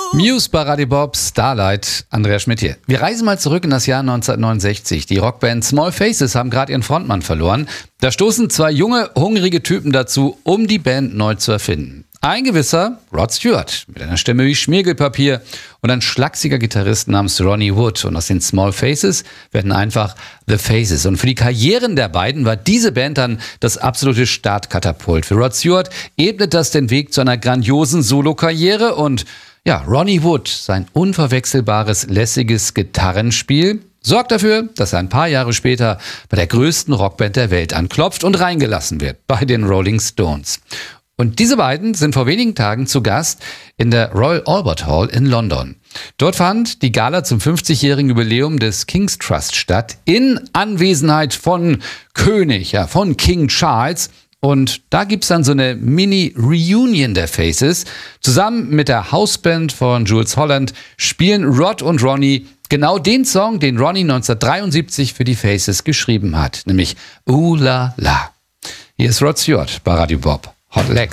Muse bei Radio Bob, Starlight, Andreas Schmidt hier. Wir reisen mal zurück in das Jahr 1969. Die Rockband Small Faces haben gerade ihren Frontmann verloren. Da stoßen zwei junge, hungrige Typen dazu, um die Band neu zu erfinden. Ein gewisser Rod Stewart mit einer Stimme wie Schmirgelpapier und ein schlachsiger Gitarrist namens Ronnie Wood. Und aus den Small Faces werden einfach The Faces. Und für die Karrieren der beiden war diese Band dann das absolute Startkatapult. Für Rod Stewart ebnet das den Weg zu einer grandiosen Solokarriere und ja, Ronnie Wood, sein unverwechselbares, lässiges Gitarrenspiel, sorgt dafür, dass er ein paar Jahre später bei der größten Rockband der Welt anklopft und reingelassen wird, bei den Rolling Stones. Und diese beiden sind vor wenigen Tagen zu Gast in der Royal Albert Hall in London. Dort fand die Gala zum 50-jährigen Jubiläum des King's Trust statt, in Anwesenheit von von King Charles. Und da gibt's dann so eine Mini-Reunion der Faces. Zusammen mit der Hausband von Jools Holland spielen Rod und Ronnie genau den Song, den Ronnie 1973 für die Faces geschrieben hat, nämlich Ooh La La. Hier ist Rod Stewart bei Radio Bob. Hot Legs.